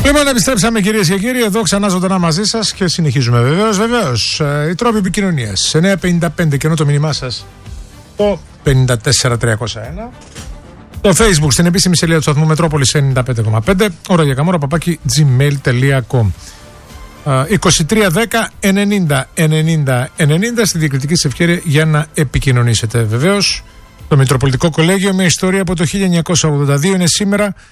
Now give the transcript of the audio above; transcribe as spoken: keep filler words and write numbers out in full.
Λοιπόν, επιστρέψαμε κυρίες και κύριοι, εδώ ξανά ζωντανά μαζί σας και συνεχίζουμε βεβαίως, βεβαίως. Ε, οι τρόποι επικοινωνίας, εννιά πενήντα πέντε και ενώ το μήνυμά σας το πενήντα τέσσερα τριακόσια ένα. Το Facebook στην επίσημη σελίδα του σταθμού Μετρόπολης ενενήντα πέντε κόμμα πέντε, ώρα για καμόρα παπάκι gmail τελεία com. είκοσι τρία δέκα ενενήντα ενενήντα ενενήντα στη διακριτική σας ευκαιρία για να επικοινωνήσετε. Βεβαίως, το Μητροπολιτικό Κολέγιο, μια ιστορία από το χίλια εννιακόσια ογδόντα δύο, είναι σήμερα